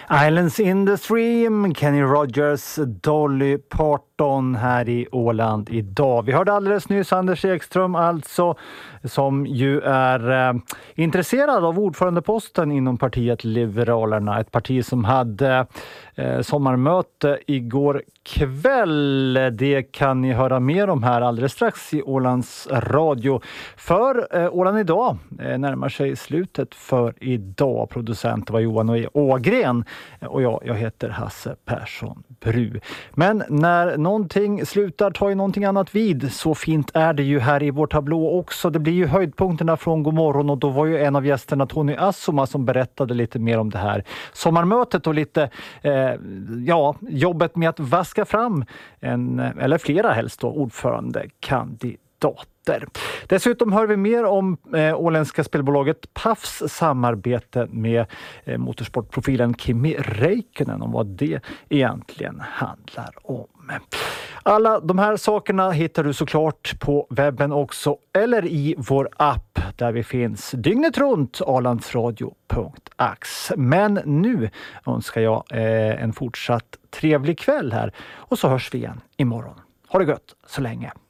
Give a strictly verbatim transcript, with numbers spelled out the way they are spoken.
Islands in the Stream, Kenny Rogers, Dolly Parton här i Åland idag. Vi hörde alldeles nyss Anders Ekström alltså, som ju är eh, intresserad av ordförandeposten inom partiet Liberalerna. Ett parti som hade eh, sommarmöte igår kväll. Det kan ni höra mer om här alldeles strax i Ålands radio. För eh, Åland idag eh, närmar sig slutet för idag. Producent var Johan Ågren och jag, jag heter Hasse Persson Bru. Men när någonting slutar tar ju någonting annat vid. Så fint är det ju här i vår tablå också. Det blir ju höjdpunkterna från Godmorgon och då var ju en av gästerna Tony Assoma som berättade lite mer om det här sommarmötet och lite eh, ja, jobbet med att vaska fram en, eller flera helst då, ordförandekandidater. Dessutom hör vi mer om eh, åländska spelbolaget P A Fs samarbete med eh, motorsportprofilen Kimi Räikkönen och vad det egentligen handlar om. Alla de här sakerna hittar du såklart på webben också eller i vår app där vi finns dygnet runt alandsradio punkt ax. Men nu önskar jag eh, en fortsatt trevlig kväll här och så hörs vi igen imorgon. Ha det gött så länge.